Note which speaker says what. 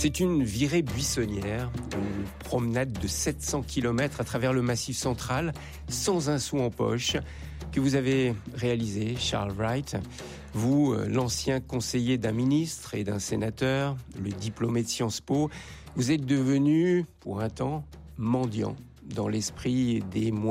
Speaker 1: C'est une virée buissonnière, une promenade de 700 km à travers le Massif central, sans un sou en poche, que vous avez réalisé, Charles Wright. Vous, l'ancien conseiller d'un ministre et d'un sénateur, le diplômé de Sciences Po, vous êtes devenu, pour un temps, mendiant dans l'esprit des